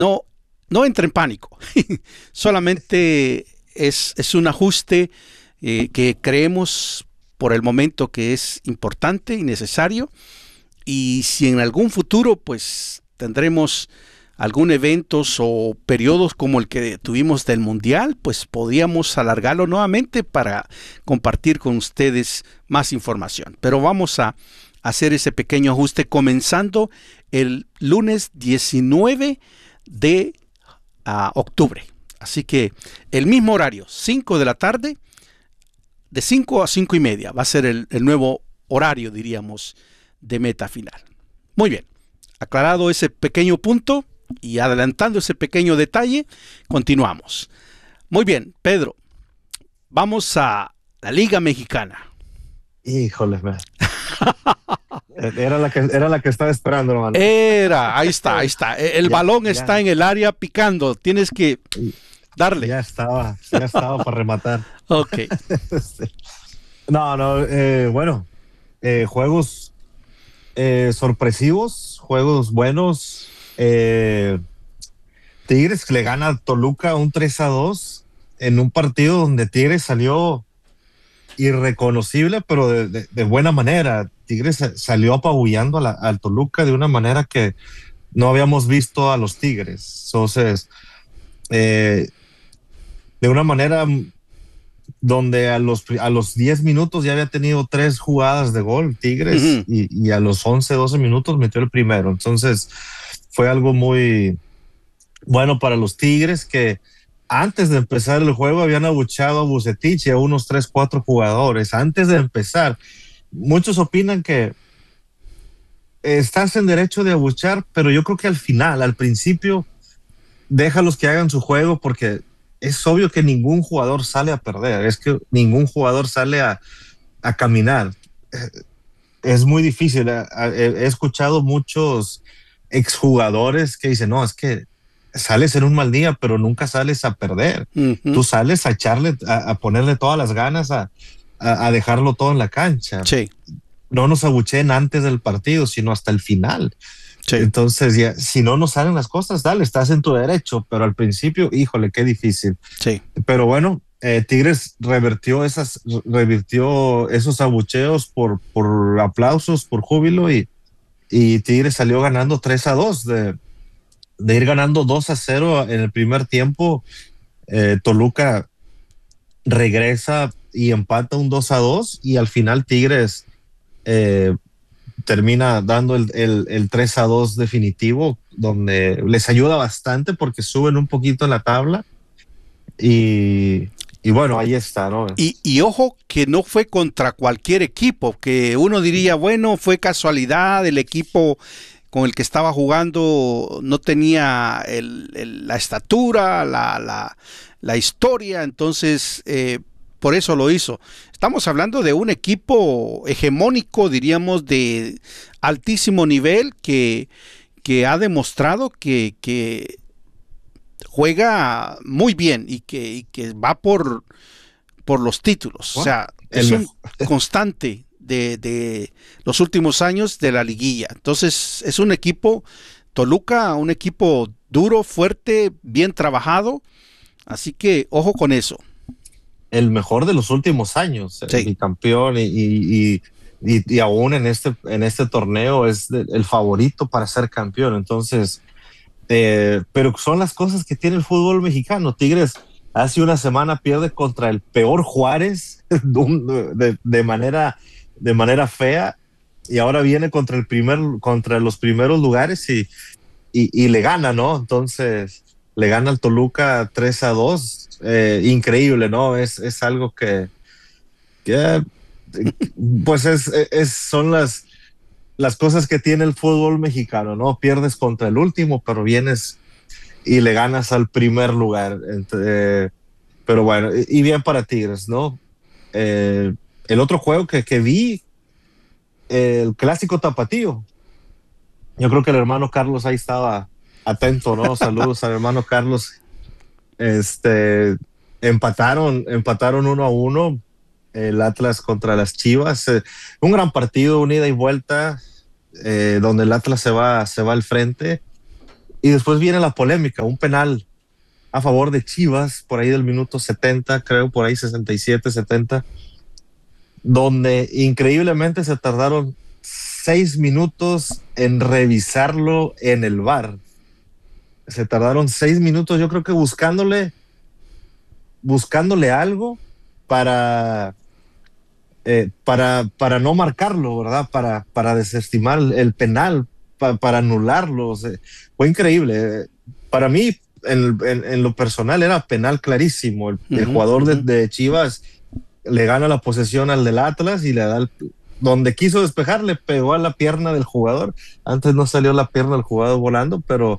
No, no entra en pánico. Solamente es un ajuste que creemos por el momento que es importante y necesario. Y si en algún futuro pues tendremos algún eventos o periodos como el que tuvimos del Mundial, pues podríamos alargarlo nuevamente para compartir con ustedes más información. Pero vamos a hacer ese pequeño ajuste comenzando el lunes 19 de octubre. Así que el mismo horario, 5 de la tarde, de 5 a 5 y media, va a ser el nuevo horario, diríamos, de meta final. Muy bien, aclarado ese pequeño punto y adelantando ese pequeño detalle, continuamos. Muy bien, Pedro, vamos a la Liga Mexicana. Híjole, man. Era la que estaba esperando, hermano. Ahí está. El balón está en el área picando. Tienes que darle. Ya estaba para rematar. Ok. Bueno, juegos sorpresivos, juegos buenos. Tigres le gana a Toluca un 3-2 en un partido donde Tigres salió irreconocible, pero de buena manera. Tigres salió apabullando al Toluca de una manera que no habíamos visto a los Tigres. Entonces, de una manera donde a los 10 minutos ya había tenido 3 jugadas de gol Tigres, Uh-huh. y a los 11, 12 minutos metió el primero. Entonces, fue algo muy bueno para los Tigres, que antes de empezar el juego habían abuchado a Vucetich y a unos 3, 4 jugadores. Antes de empezar, muchos opinan que estás en derecho de abuchar, pero yo creo que al principio, déjalos que hagan su juego, porque es obvio que ningún jugador sale a perder, es que ningún jugador sale a caminar. Es muy difícil. He escuchado muchos exjugadores que dicen, no, es que sales en un mal día, pero nunca sales a perder. Uh-huh. Tú sales a echarle, a ponerle todas las ganas, a dejarlo todo en la cancha. Sí. No nos abucheen antes del partido, sino hasta el final. Sí. Entonces, ya, si no nos salen las cosas, dale, estás en tu derecho, pero al principio, híjole, qué difícil. Sí. Pero bueno, Tigres revirtió esos abucheos por aplausos, por júbilo, y Tigres salió ganando 3-2 de ir ganando 2-0 en el primer tiempo. Toluca regresa y empata un 2-2, y al final Tigres termina dando el 3-2 definitivo, donde les ayuda bastante porque suben un poquito en la tabla. Y bueno, ahí está, ¿no? Y ojo que no fue contra cualquier equipo, que uno diría, bueno, fue casualidad, el equipo con el que estaba jugando no tenía la estatura, la historia, entonces por eso lo hizo. Estamos hablando de un equipo hegemónico, diríamos, de altísimo nivel, que ha demostrado que juega muy bien y que va por los títulos. Bueno, o sea, es un constante de los últimos años de la liguilla. Entonces, es un equipo, Toluca, un equipo duro, fuerte, bien trabajado. Así que, ojo con eso. El mejor de los últimos años, sí. Bicampeón, y aún en este torneo es el favorito para ser campeón. Entonces, pero son las cosas que tiene el fútbol mexicano. Tigres hace una semana pierde contra el peor Juárez de manera fea, y ahora viene contra los primeros lugares y le gana, ¿no? Entonces le gana al Toluca 3-2. Increíble, ¿no? Es algo que pues son las cosas que tiene el fútbol mexicano, ¿no? Pierdes contra el último, pero vienes y le ganas al primer lugar. Pero bueno, y bien para Tigres, ¿no? El otro juego que vi, el clásico tapatío. Yo creo que el hermano Carlos ahí estaba atento, ¿no? Saludos al hermano Carlos. Empataron 1-1 el Atlas contra las Chivas. Un gran partido, una ida y vuelta, donde el Atlas se va al frente. Y después viene la polémica, un penal a favor de Chivas, por ahí del minuto 70, creo, por ahí 67, 70, donde increíblemente se tardaron 6 minutos en revisarlo en el VAR. Se tardaron 6 minutos, yo creo que buscándole algo para, para no marcarlo, ¿verdad? Para desestimar el penal, para anularlo. O sea, fue increíble. Para mí, en lo personal, era penal clarísimo. El jugador de Chivas le gana la posesión al del Atlas y le da donde quiso despejar, le pegó a la pierna del jugador. Antes no salió la pierna del jugador volando, pero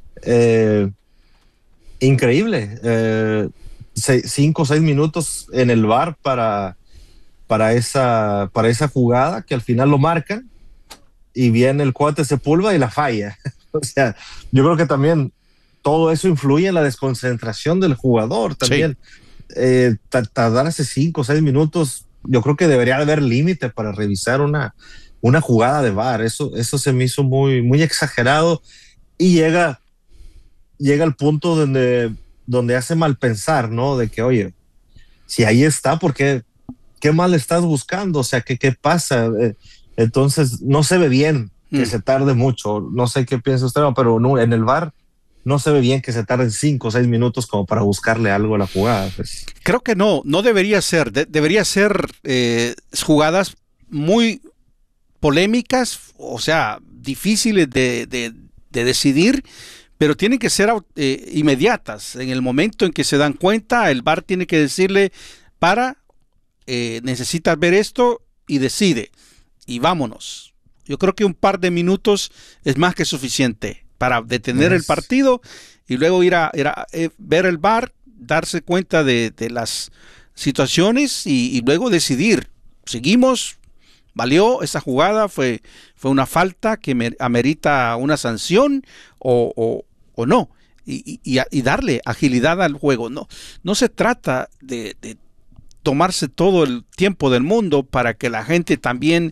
increíble. 5 o 6 minutos en el VAR para esa jugada que al final lo marcan y viene el cuate Sepúlveda y la falla. O sea, yo creo que también todo eso influye en la desconcentración del jugador también. Sí. Tardarse 5 o 6 minutos, yo creo que debería haber límite para revisar una jugada de VAR. Eso se me hizo muy, muy exagerado y llega al punto donde hace mal pensar, ¿no? De que, oye, si ahí está, ¿por qué mal estás buscando? O sea, ¿qué pasa? Entonces, no se ve bien que se tarde mucho. No sé qué piensa usted, pero no, en el VAR no se ve bien que se tarden 5 o 6 minutos como para buscarle algo a la jugada. Pues. Creo que no debería ser. Debería ser jugadas muy polémicas, o sea, difíciles de decidir, pero tienen que ser inmediatas. En el momento en que se dan cuenta, el VAR tiene que decirle, necesitas ver esto y decide, y vámonos. Yo creo que un par de minutos es más que suficiente para detener el partido y luego ir a ver el VAR, darse cuenta de las situaciones y luego decidir. Seguimos, valió esa jugada, fue una falta que amerita una sanción o no, y darle agilidad al juego. No se trata de tomarse todo el tiempo del mundo para que la gente también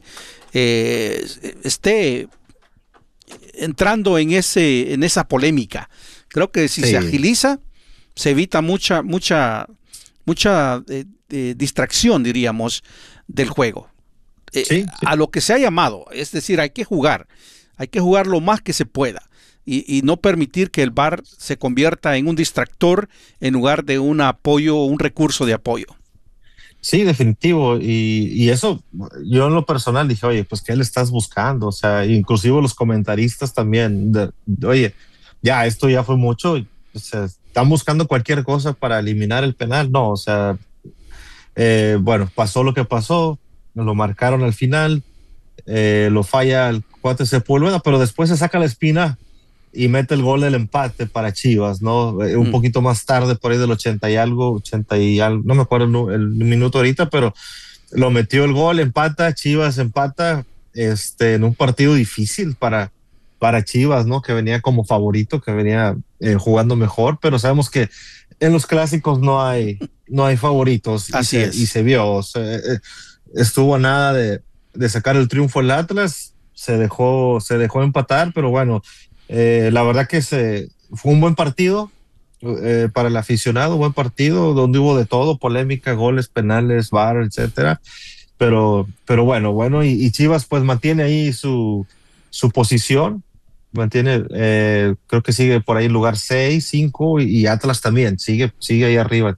esté entrando en esa polémica. Creo que si se agiliza, se evita mucha distracción, diríamos, del juego. A lo que se ha llamado, es decir, hay que jugar lo más que se pueda y no permitir que el VAR se convierta en un distractor en lugar de un apoyo, un recurso de apoyo. Sí, definitivo. Y eso, yo en lo personal dije, oye, pues ¿qué le estás buscando? O sea, inclusive los comentaristas también, oye, ya, esto ya fue mucho. O sea, están buscando cualquier cosa para eliminar el penal. No, o sea, bueno, pasó lo que pasó, lo marcaron al final, lo falla el cuate Sepúlveda, pero después se saca la espina y mete el gol del empate para Chivas, ¿no? Un poquito más tarde, por ahí del 80 y algo, no me acuerdo el minuto ahorita, pero lo metió el gol, empata, Chivas empata, en un partido difícil para Chivas, ¿no? Que venía como favorito, que venía jugando mejor, pero sabemos que en los clásicos no hay favoritos. Así es. Y se vio, o sea, estuvo a nada de sacar el triunfo el Atlas, se dejó empatar, pero bueno, la verdad que fue un buen partido para el aficionado, buen partido donde hubo de todo, polémica, goles, penales, VAR, etcétera, pero bueno, y Chivas pues mantiene ahí su posición, creo que sigue por ahí lugar 6, 5 y Atlas también sigue ahí arriba,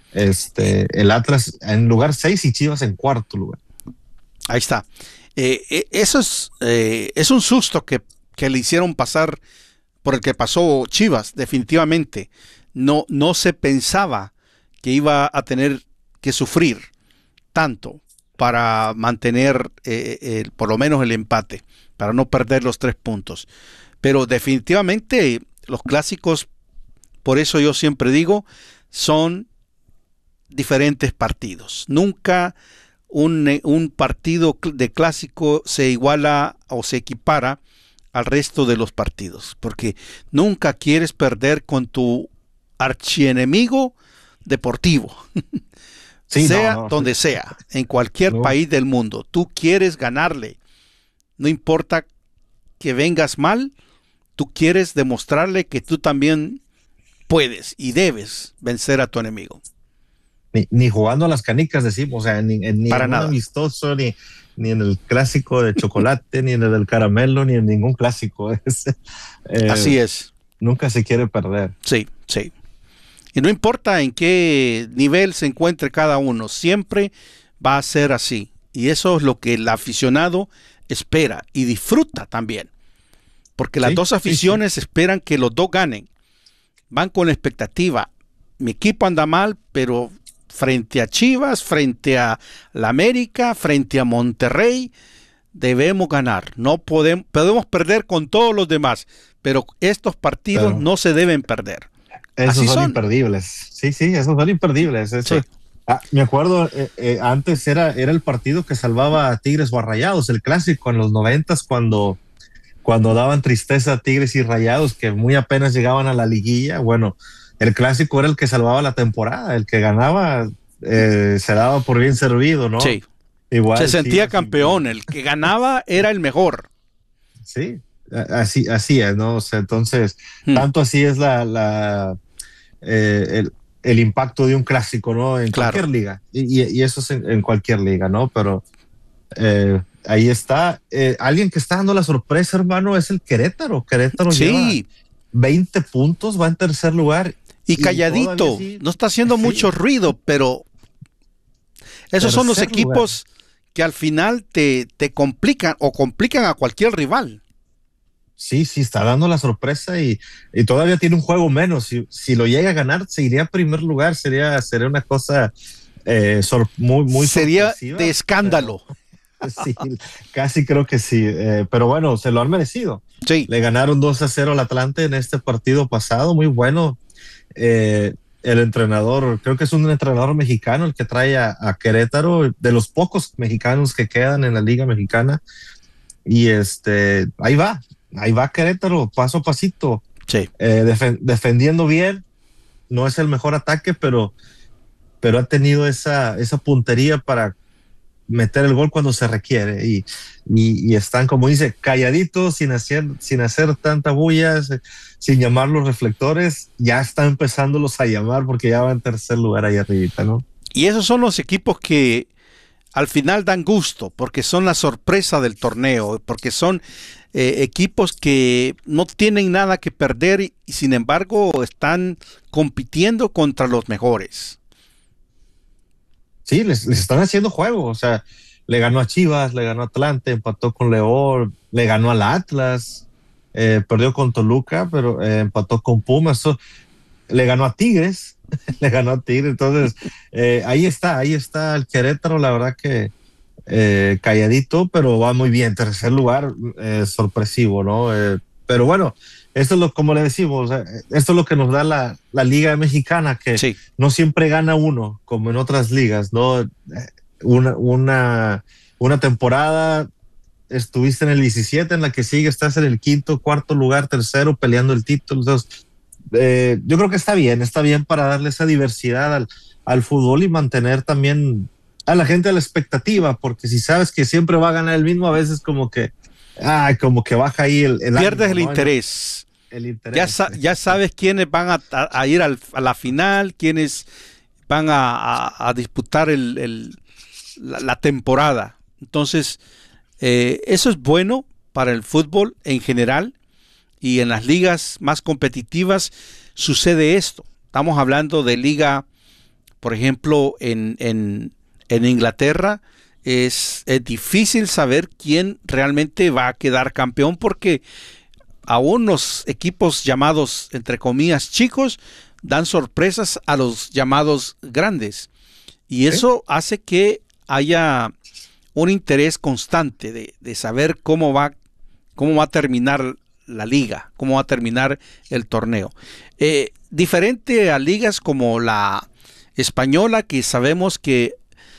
el Atlas en lugar 6 y Chivas en cuarto lugar. Ahí está. Eso es un susto que le hicieron pasar, por el que pasó Chivas, definitivamente. No se pensaba que iba a tener que sufrir tanto para mantener por lo menos el empate, para no perder los 3 puntos. Pero definitivamente los clásicos, por eso yo siempre digo, son diferentes partidos. Nunca un partido de clásico se iguala o se equipara al resto de los partidos, porque nunca quieres perder con tu archienemigo deportivo, sí, donde sea, en cualquier país del mundo. Tú quieres ganarle, no importa que vengas mal, tú quieres demostrarle que tú también puedes y debes vencer a tu enemigo. Ni jugando a las canicas decimos, o sea, ni en un amistoso, ni en el clásico de chocolate, ni en el del caramelo, ni en ningún clásico. Así es. Nunca se quiere perder. Sí, sí. Y no importa en qué nivel se encuentre cada uno, siempre va a ser así. Y eso es lo que el aficionado espera y disfruta también. Porque las dos aficiones esperan que los dos ganen. Van con la expectativa. Mi equipo anda mal, pero frente a Chivas, frente a la América, frente a Monterrey, debemos ganar. No podemos perder con todos los demás, pero estos partidos no se deben perder. Esos son imperdibles. Sí, esos son imperdibles. Eso, sí. Me acuerdo, antes era el partido que salvaba a Tigres o a Rayados, el clásico en los 90s, cuando daban tristeza a Tigres y Rayados, que muy apenas llegaban a la liguilla. Bueno, el clásico era el que salvaba la temporada, el que ganaba se daba por bien servido, ¿no? Sí. Igual, se sentía campeón, el que ganaba era el mejor. Sí, así es, ¿no? O sea, entonces, tanto así es el impacto de un clásico, ¿no? En cualquier liga. Y eso es en cualquier liga, ¿no? Pero ahí está. Alguien que está dando la sorpresa, hermano, es el Querétaro. Querétaro lleva 20 puntos, va en tercer lugar. Y calladito, no está haciendo mucho ruido, pero esos son los equipos que al final te complican o complican a cualquier rival. Sí, está dando la sorpresa y todavía tiene un juego menos. Si lo llega a ganar, se iría a primer lugar. Sería una cosa muy sería de escándalo. Sí, casi creo que sí. Pero bueno, se lo han merecido. Sí. Le ganaron 2-0 al Atlante en este partido pasado, muy bueno. El entrenador, creo que es un entrenador mexicano el que trae a Querétaro, de los pocos mexicanos que quedan en la Liga Mexicana. Y ahí va Querétaro, paso a pasito. Sí. Defendiendo bien. No es el mejor ataque, pero ha tenido esa puntería para meter el gol cuando se requiere y están, como dice, calladitos, sin hacer tanta bulla, sin llamar los reflectores. Ya están empezándolos a llamar porque ya va en tercer lugar ahí arribita, ¿no? Y esos son los equipos que al final dan gusto, porque son la sorpresa del torneo, porque son equipos que no tienen nada que perder y sin embargo están compitiendo contra los mejores. Sí, les están haciendo juego. O sea, le ganó a Chivas, le ganó a Atlante, empató con León, le ganó al Atlas, perdió con Toluca, pero empató con Pumas. Le ganó a Tigres, Entonces, ahí está el Querétaro, la verdad que calladito, pero va muy bien. Tercer lugar, sorpresivo, ¿no? Pero bueno, esto es como le decimos, esto es lo que nos da la Liga Mexicana, que no siempre gana uno, como en otras ligas, ¿no? Una temporada estuviste en el 17, en la que sigue estás en el quinto, cuarto lugar, tercero, peleando el título. Entonces, yo creo que está bien para darle esa diversidad al fútbol y mantener también a la gente a la expectativa, porque si sabes que siempre va a ganar el mismo, a veces como que baja ahí el pierdes ánimo, el ¿no? interés. El interés. Ya sabes quiénes van a ir a la final, quiénes van a disputar la temporada. Entonces, eso es bueno para el fútbol en general, y en las ligas más competitivas sucede esto. Estamos hablando de liga, por ejemplo, en Inglaterra. Es difícil saber quién realmente va a quedar campeón, porque aún los equipos llamados, entre comillas, chicos, dan sorpresas a los llamados grandes. Y eso hace que haya un interés constante de saber cómo va a terminar la liga, cómo va a terminar el torneo. Diferente a ligas como la española, que sabemos que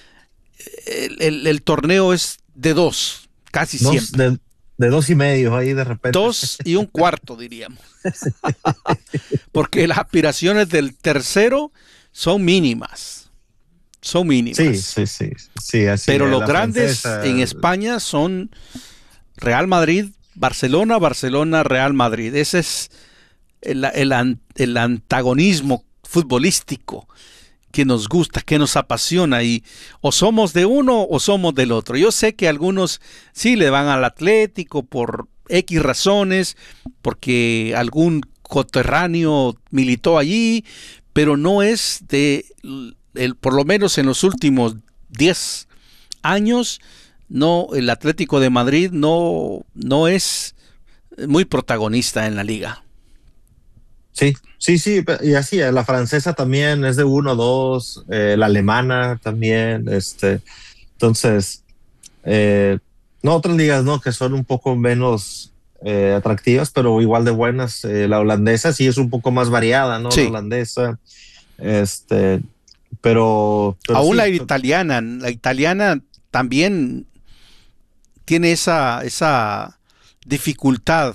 el torneo es de dos, casi siempre. De 2.5 ahí de repente. 2 1/4, diríamos. Porque las aspiraciones del tercero son mínimas. Sí, así. Pero los la grandes francesa, en España son Real Madrid, Barcelona, Real Madrid. Ese es el antagonismo futbolístico que nos gusta, que nos apasiona, y o somos de uno o somos del otro. Yo sé que algunos sí le van al Atlético por X razones, porque algún coterráneo militó allí, pero no es por lo menos en los últimos 10 años, no, el Atlético de Madrid no es muy protagonista en la liga. Sí, sí, y así, la francesa también es de 1-2, la alemana también, entonces, no, otras ligas, ¿no? Que son un poco menos atractivas, pero igual de buenas. La holandesa sí es un poco más variada, ¿no? Sí. La holandesa, pero aún sí. La italiana también tiene esa dificultad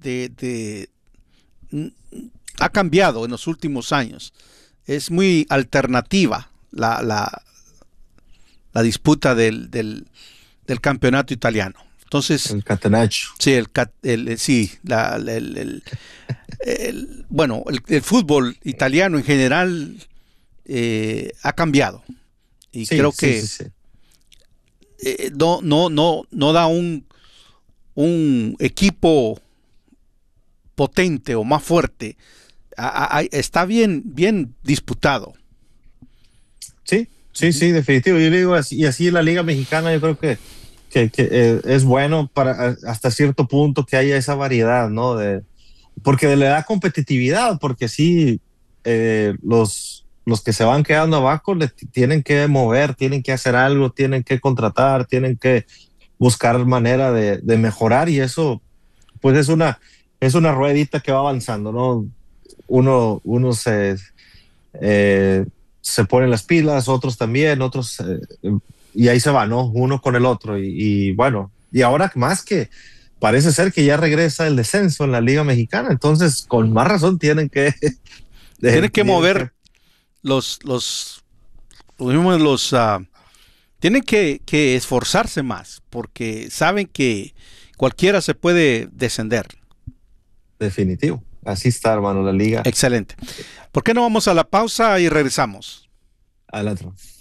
ha cambiado en los últimos años. Es muy alternativa la disputa del campeonato italiano. Entonces, El catenaccio. Sí, bueno, el fútbol italiano en general ha cambiado. Y Sí, creo sí, que sí, sí. no da un equipo potente o más fuerte. Está bien disputado. Sí, sí, sí, definitivo. Yo digo así, y así la Liga Mexicana, yo creo que es bueno para hasta cierto punto que haya esa variedad, ¿no? Porque le da competitividad, porque sí, los que se van quedando abajo tienen que mover, tienen que hacer algo, tienen que contratar, tienen que buscar manera de mejorar, y eso, pues es una ruedita que va avanzando, ¿no? Uno se pone las pilas, otros también, otros, y ahí se va, ¿no? Uno con el otro. Y bueno, y ahora más que parece ser que ya regresa el descenso en la Liga Mexicana, entonces con más razón tienen que mover tienen que esforzarse más, porque saben que cualquiera se puede descender. Definitivo. Así está, hermano, la liga. Excelente. ¿Por qué no vamos a la pausa y regresamos? Al otro.